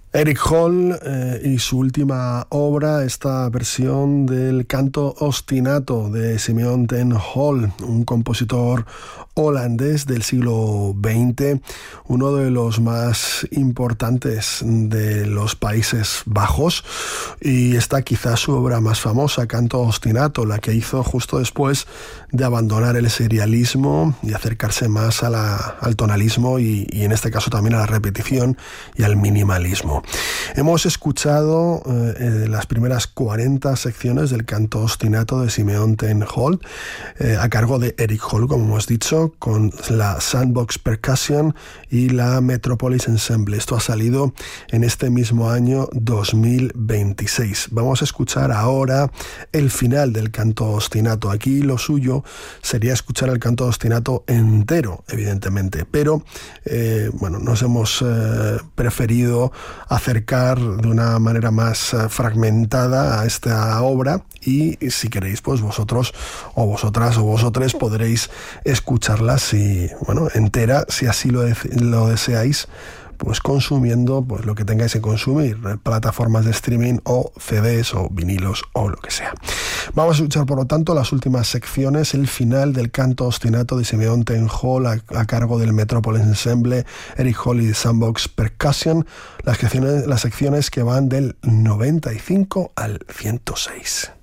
Eric Hall y su última obra, esta versión del Canto Ostinato de Simeon ten Hall, un compositor holandés del siglo XX, uno de los más importantes de los Países Bajos, y esta quizás su obra más famosa, Canto Ostinato, la que hizo justo después de abandonar el serialismo y acercarse más al tonalismo y en este caso también a la repetición y al minimalismo. Hemos escuchado las primeras 40 secciones del Canto Ostinato de Simeon ten Hall, a cargo de Eric Hall, como hemos dicho, con la Sandbox Percussion y la Metropolis Ensemble. Esto ha salido en este mismo año 2026. Vamos a escuchar ahora el final del Canto Ostinato. Aquí lo suyo sería escuchar el Canto Ostinato entero, evidentemente, pero nos hemos preferido acercar de una manera más fragmentada a esta obra, y si queréis, pues vosotros o vosotras o vosotres podréis escucharla entera, si así lo deseáis, pues consumiendo pues lo que tengáis que consumir, plataformas de streaming o CDs o vinilos o lo que sea. Vamos a escuchar, por lo tanto, las últimas secciones, el final del Canto Ostinato de Simeon ten Hall a cargo del Metropolis Ensemble, Eric Hall y Sandbox Percussion, las secciones que van del 95 al 106.